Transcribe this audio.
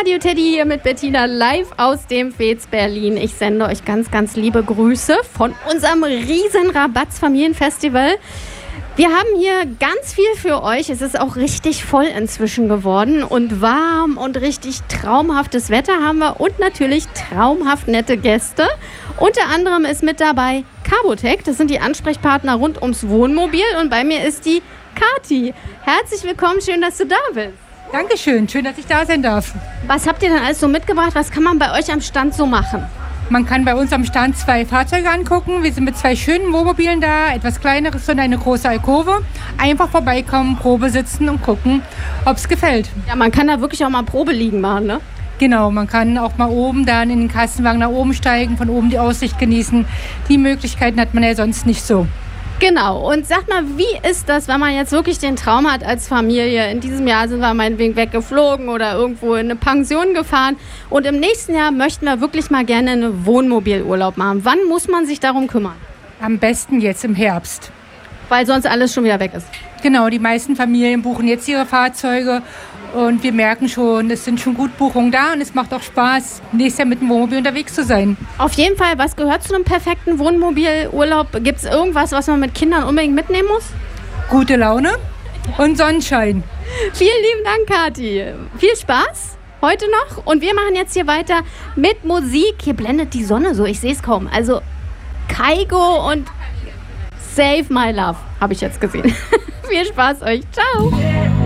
Radio Teddy hier mit Bettina live aus dem Fez Berlin. Ich sende euch ganz, ganz liebe Grüße von unserem riesen Rabatz-Familienfestival. Wir haben hier ganz viel für euch. Es ist auch richtig voll inzwischen geworden und warm und richtig traumhaftes Wetter haben wir und natürlich traumhaft nette Gäste. Unter anderem ist mit dabei Carbotec. Das sind die Ansprechpartner rund ums Wohnmobil und bei mir ist die Kathi. Herzlich willkommen, schön, dass du da bist. Dankeschön, schön, dass ich da sein darf. Was habt ihr denn alles so mitgebracht? Was kann man bei euch am Stand so machen? Man kann bei uns am Stand 2 Fahrzeuge angucken. Wir sind mit 2 schönen Wohnmobilen da, etwas kleineres und eine große Alkove. Einfach vorbeikommen, Probe sitzen und gucken, ob es gefällt. Ja, man kann da wirklich auch mal Probe liegen machen, ne? Genau, man kann auch mal oben dann in den Kastenwagen nach oben steigen, von oben die Aussicht genießen. Die Möglichkeiten hat man ja sonst nicht so. Genau. Und sag mal, wie ist das, wenn man jetzt wirklich den Traum hat als Familie? In diesem Jahr sind wir meinetwegen weggeflogen oder irgendwo in eine Pension gefahren. Und im nächsten Jahr möchten wir wirklich mal gerne einen Wohnmobilurlaub machen. Wann muss man sich darum kümmern? Am besten jetzt im Herbst. Weil sonst alles schon wieder weg ist. Genau, die meisten Familien buchen jetzt ihre Fahrzeuge. Und wir merken schon, es sind schon gut Buchungen da und es macht auch Spaß, nächstes Jahr mit dem Wohnmobil unterwegs zu sein. Auf jeden Fall, was gehört zu einem perfekten Wohnmobilurlaub? Gibt es irgendwas, was man mit Kindern unbedingt mitnehmen muss? Gute Laune und Sonnenschein. Vielen lieben Dank, Kathi. Viel Spaß heute noch und wir machen jetzt hier weiter mit Musik. Hier blendet die Sonne so, ich sehe es kaum. Also Kygo und Save My Love habe ich jetzt gesehen. Viel Spaß euch. Ciao.